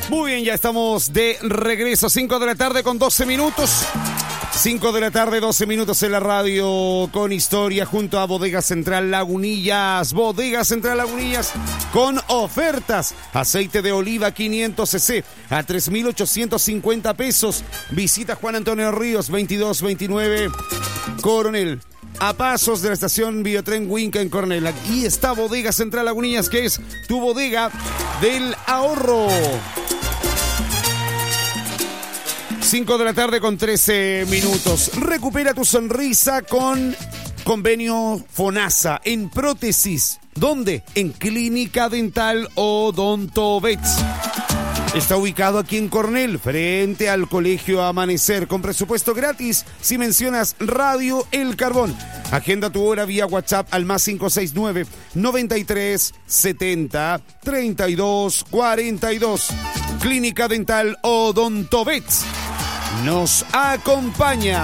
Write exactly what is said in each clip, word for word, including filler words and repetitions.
Muy bien, ya estamos de regreso. cinco de la tarde con doce minutos. cinco de la tarde, doce minutos en la radio con historia junto a Bodega Central Lagunillas. Bodega Central Lagunillas con ofertas. Aceite de oliva quinientos centilitros a tres mil ochocientos cincuenta pesos. Visita Juan Antonio Ríos, veintidós veintinueve Coronel. A pasos de la estación Biotren Huinca en Coronel. Aquí está Bodega Central Lagunillas, que es tu bodega del ahorro. cinco de la tarde con trece minutos. Recupera tu sonrisa con convenio FONASA en prótesis. ¿Dónde? En Clínica Dental Odontobets. Está ubicado aquí en Coronel, frente al Colegio Amanecer, con presupuesto gratis si mencionas Radio El Carbón. Agenda tu hora vía WhatsApp al más cinco seis nueve, noventa y tres, setenta, treinta y dos, cuarenta y dos. Clínica Dental Odontobets nos acompaña.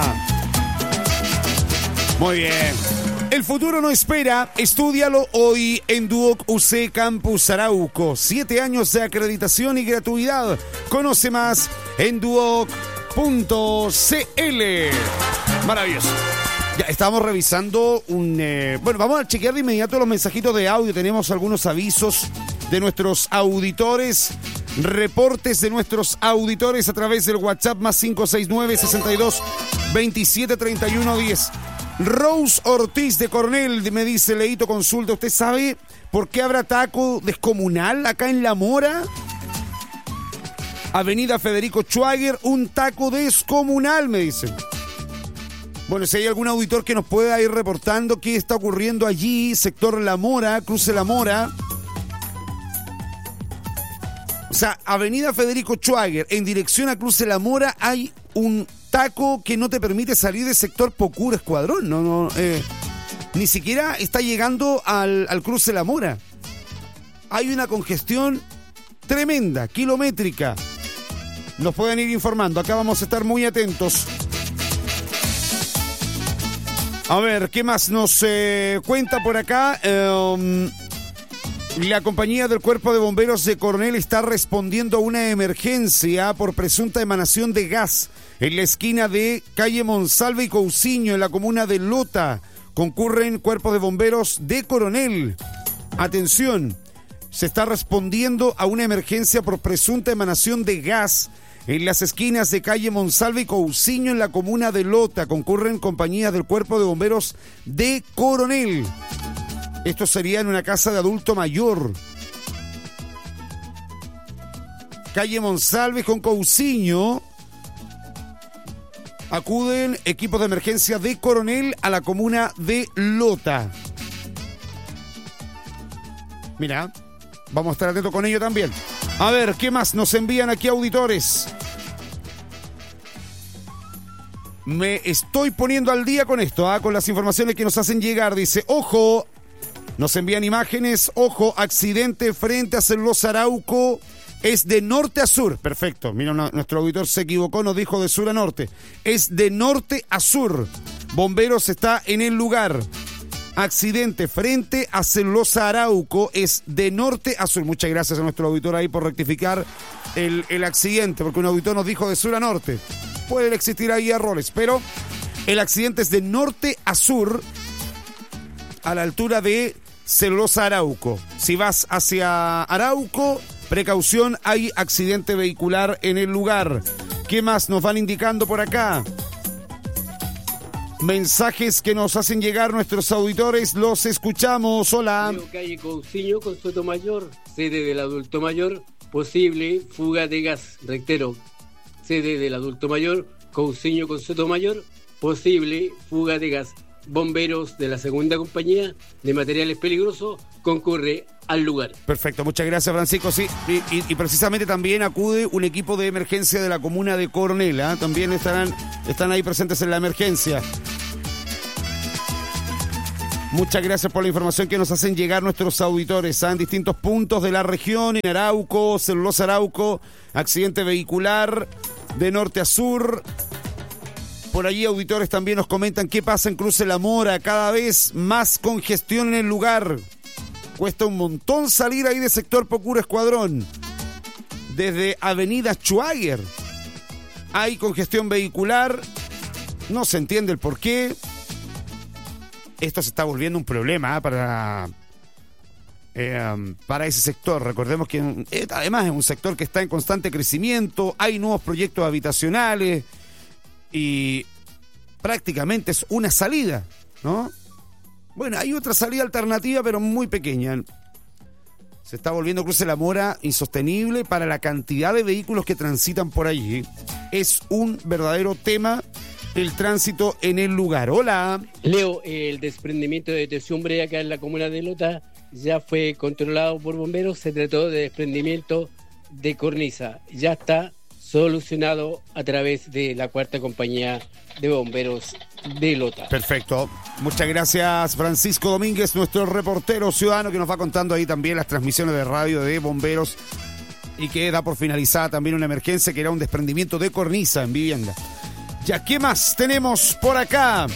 Muy bien. El futuro no espera, estúdialo hoy en Duoc U C Campus Arauco. Siete años de acreditación y gratuidad. Conoce más en duoc punto c l. Maravilloso. Ya estamos revisando un... Eh, bueno, vamos a chequear de inmediato los mensajitos de audio. Tenemos algunos avisos de nuestros auditores. Reportes de nuestros auditores a través del WhatsApp más cinco seis nueve, sesenta y dos, veintisiete, treinta y uno, diez. Rose Ortiz de Coronel me dice, Leito, consulta, ¿usted sabe por qué habrá taco descomunal acá en La Mora? Avenida Federico Schwager, un taco descomunal, me dicen. Bueno, si hay algún auditor que nos pueda ir reportando qué está ocurriendo allí, sector La Mora, cruce La Mora. O sea, Avenida Federico Schwager, en dirección a Cruce La Mora, hay un taco que no te permite salir del sector Pocura Escuadrón. No, no, eh, ni siquiera está llegando al, al Cruce La Mora. Hay una congestión tremenda, kilométrica. Nos pueden ir informando. Acá vamos a estar muy atentos. A ver, ¿qué más nos eh, cuenta por acá? Eh, La compañía del Cuerpo de Bomberos de Coronel está respondiendo a una emergencia por presunta emanación de gas en la esquina de calle Monsalve y Cousiño, en la comuna de Lota. Concurren cuerpos de bomberos de Coronel. Atención, se está respondiendo a una emergencia por presunta emanación de gas en las esquinas de calle Monsalve y Cousiño, en la comuna de Lota. Concurren compañías del Cuerpo de Bomberos de Coronel. Esto sería en una casa de adulto mayor. Calle Monsalve con Cousiño. Acuden equipos de emergencia de Coronel a la comuna de Lota. Mira, vamos a estar atentos con ello también. A ver, ¿qué más nos envían aquí auditores? Me estoy poniendo al día con esto, ¿ah? Con las informaciones que nos hacen llegar. Dice, ojo... Nos envían imágenes, ojo, accidente frente a Celulosa Arauco, es de norte a sur. Perfecto, mira, no, nuestro auditor se equivocó, nos dijo de sur a norte. Es de norte a sur. Bomberos está en el lugar. Accidente frente a Celulosa Arauco, es de norte a sur. Muchas gracias a nuestro auditor ahí por rectificar el, el accidente, porque un auditor nos dijo de sur a norte. Pueden existir ahí errores, pero el accidente es de norte a sur, a la altura de Celulosa Arauco. Si vas hacia Arauco, precaución, hay accidente vehicular en el lugar. ¿Qué más nos van indicando por acá? Mensajes que nos hacen llegar nuestros auditores, los escuchamos. Hola. Calle Cousiño con Sotomayor, sede del adulto mayor, posible fuga de gas. Reitero, sede del adulto mayor, Cousiño con Sotomayor, posible fuga de gas. Bomberos de la segunda compañía de materiales peligrosos concurre al lugar. Perfecto, muchas gracias, Francisco. Sí, y, y, y precisamente también acude un equipo de emergencia de la comuna de Coronel, ¿eh? También estarán, están ahí presentes en la emergencia. Muchas gracias por la información que nos hacen llegar nuestros auditores, ¿eh? En distintos puntos de la región, en Arauco, Celulosa Arauco, accidente vehicular de norte a sur. Por allí auditores también nos comentan qué pasa en Cruce La Mora, cada vez más congestión en el lugar. Cuesta un montón salir ahí de sector Pocura Escuadrón. desde Avenida Schwager. Hay congestión vehicular, no se entiende el por qué. Esto se está volviendo un problema ¿eh? para, eh, para ese sector. Recordemos que eh, además es un sector que está en constante crecimiento, hay nuevos proyectos habitacionales y prácticamente es una salida, ¿no? Bueno, hay otra salida alternativa, pero muy pequeña. Se está volviendo Cruce La Mora insostenible para la cantidad de vehículos que transitan por allí. Es un verdadero tema el tránsito en el lugar. Hola. Leo, el desprendimiento de techumbre acá en la comuna de Lota ya fue controlado por bomberos. Se trató de desprendimiento de cornisa. Ya está solucionado a través de la cuarta compañía de bomberos de Lota. Perfecto. Muchas gracias, Francisco Domínguez, nuestro reportero ciudadano, que nos va contando ahí también las transmisiones de radio de bomberos y que da por finalizada también una emergencia que era un desprendimiento de cornisa en vivienda. Ya, ¿qué más tenemos por acá?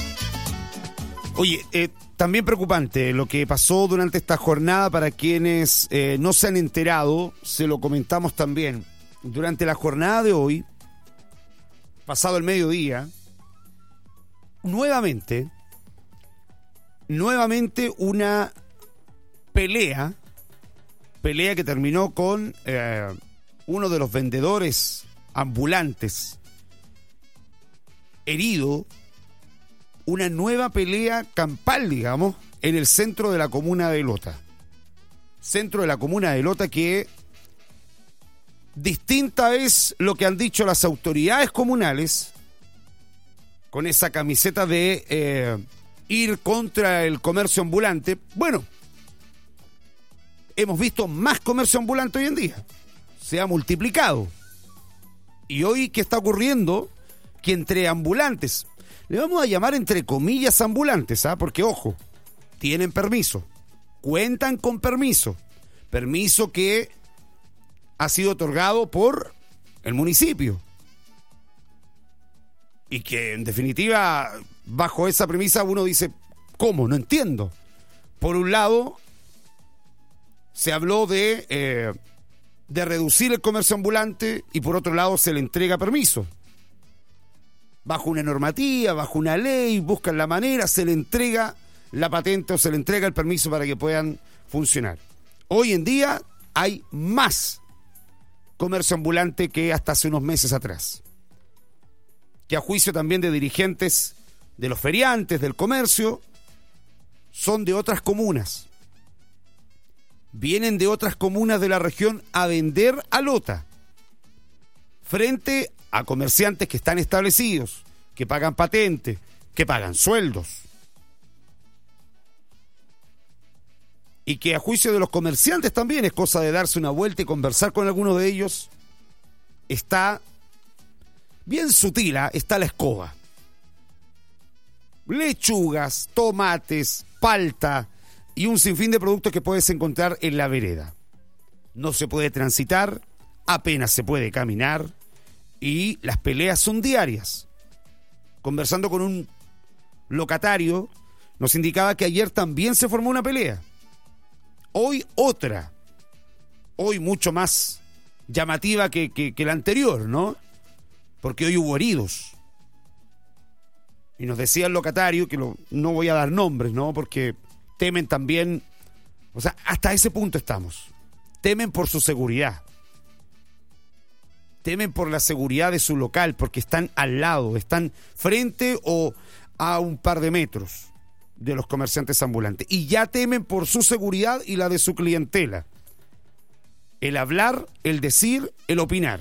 Oye, eh, también preocupante lo que pasó durante esta jornada. Para quienes eh, no se han enterado, se lo comentamos también. Durante la jornada de hoy, pasado el mediodía, nuevamente, nuevamente una pelea, pelea que terminó con eh, uno de los vendedores ambulantes herido, una nueva pelea campal, digamos, en el centro de la comuna de Lota. Centro de la comuna de Lota que distinta es lo que han dicho las autoridades comunales con esa camiseta de eh, ir contra el comercio ambulante. Bueno, hemos visto más comercio ambulante hoy en día. Se ha multiplicado. Y hoy, ¿qué está ocurriendo? Que entre ambulantes, le vamos a llamar entre comillas ambulantes, ¿ah? Porque, ojo, tienen permiso, cuentan con permiso, permiso que ha sido otorgado por el municipio. Y que, en definitiva, bajo esa premisa uno dice, ¿cómo? No entiendo. Por un lado, se habló de, eh, de reducir el comercio ambulante y por otro lado se le entrega permiso. Bajo una normativa, bajo una ley, buscan la manera, se le entrega la patente o se le entrega el permiso para que puedan funcionar. Hoy en día hay más comercio ambulante que hasta hace unos meses atrás. Que a juicio también de dirigentes de los feriantes, del comercio, son de otras comunas. Vienen de otras comunas de la región a vender a Lota. Frente a comerciantes que están establecidos, que pagan patente, que pagan sueldos. Y que a juicio de los comerciantes también es cosa de darse una vuelta y conversar con alguno de ellos. Está bien sutil, ¿eh? Está la escoba. Lechugas, tomates, palta y un sinfín de productos que puedes encontrar en la vereda. No se puede transitar, apenas se puede caminar y las peleas son diarias. Conversando con un locatario, nos indicaba que ayer también se formó una pelea. Hoy otra. Hoy mucho más llamativa que, que, que la anterior, ¿no? Porque hoy hubo heridos. Y nos decía el locatario, que lo, no voy a dar nombres, ¿no? Porque temen también, o sea, hasta ese punto estamos. Temen por su seguridad. Temen por la seguridad de su local, porque están al lado, están frente o a un par de metros de los comerciantes ambulantes. Y ya temen por su seguridad y la de su clientela. El hablar, el decir, el opinar.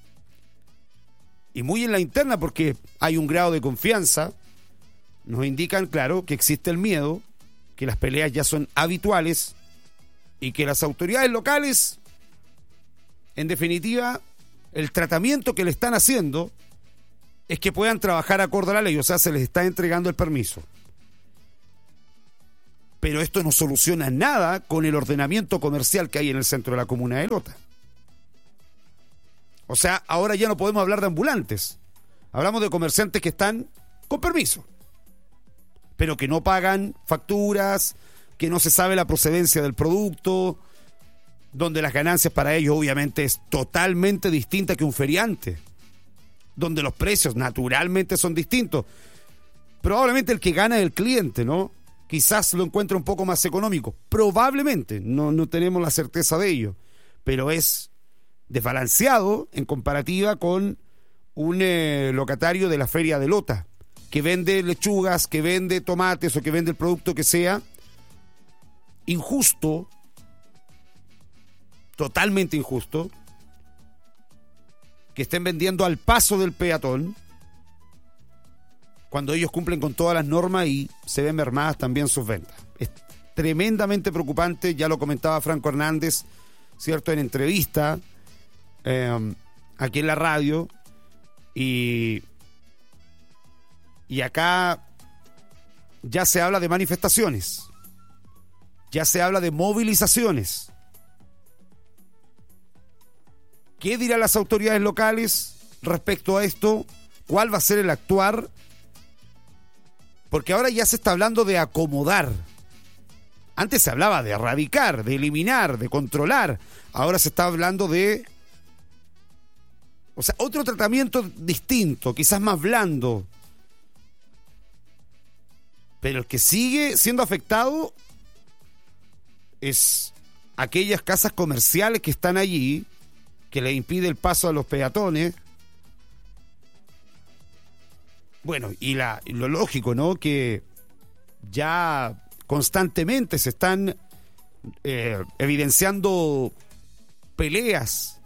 Y muy en la interna, porque hay un grado de confianza, nos indican, claro, que existe el miedo, que las peleas ya son habituales y que las autoridades locales, en definitiva, el tratamiento que le están haciendo es que puedan trabajar acorde a la ley, o sea, se les está entregando el permiso. Pero esto no soluciona nada con el ordenamiento comercial que hay en el centro de la comuna de Lota. O sea, ahora ya no podemos hablar de ambulantes. Hablamos de comerciantes que están con permiso, pero que no pagan facturas, que no se sabe la procedencia del producto. donde las ganancias para ellos obviamente es totalmente distinta que un feriante, donde los precios naturalmente son distintos. Probablemente el que gana es el cliente, ¿no? Quizás lo encuentre un poco más económico, probablemente, no, no tenemos la certeza de ello, pero es desbalanceado en comparativa con un eh, locatario de la feria de Lota, que vende lechugas, que vende tomates o que vende el producto que sea. Injusto, totalmente injusto, que estén vendiendo al paso del peatón cuando ellos cumplen con todas las normas y se ven mermadas también sus ventas. Es tremendamente preocupante, ya lo comentaba Franco Hernández, ¿cierto?, en entrevista eh, aquí en la radio, y, y acá ya se habla de manifestaciones, ya se habla de movilizaciones. ¿Qué dirán las autoridades locales respecto a esto? ¿Cuál va a ser el actuar? Porque ahora ya se está hablando de acomodar. Antes se hablaba de erradicar, de eliminar, de controlar. Ahora se está hablando de... O sea, otro tratamiento distinto, quizás más blando. Pero el que sigue siendo afectado es aquellas casas comerciales que están allí, que le impide el paso a los peatones. Bueno, y, la, y lo lógico, ¿no?, que ya constantemente se están eh, evidenciando peleas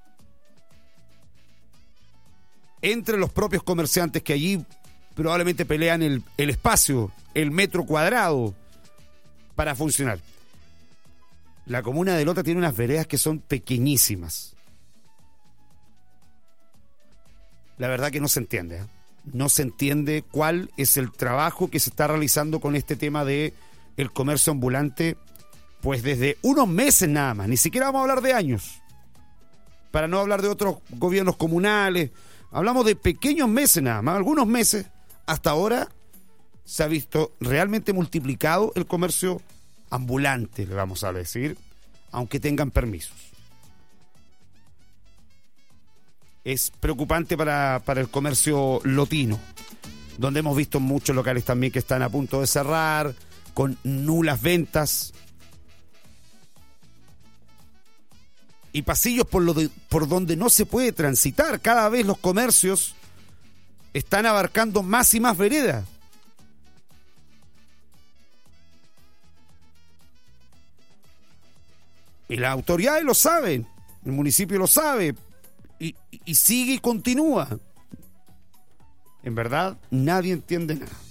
entre los propios comerciantes que allí probablemente pelean el, el espacio, el metro cuadrado para funcionar. La comuna de Lota tiene unas veredas que son pequeñísimas. La verdad que no se entiende, ¿eh? No se entiende cuál es el trabajo que se está realizando con este tema de el comercio ambulante, pues desde unos meses nada más, ni siquiera vamos a hablar de años, para no hablar de otros gobiernos comunales, hablamos de pequeños meses nada más, algunos meses, hasta ahora se ha visto realmente multiplicado el comercio ambulante, le vamos a decir, aunque tengan permisos. Es preocupante para, para el comercio lotino, donde hemos visto muchos locales también que están a punto de cerrar, con nulas ventas. Y pasillos por, lo de, por donde no se puede transitar. Cada vez los comercios están abarcando más y más veredas. Y las autoridades lo saben, el municipio lo sabe. Y, y sigue y continúa. En verdad, nadie entiende nada.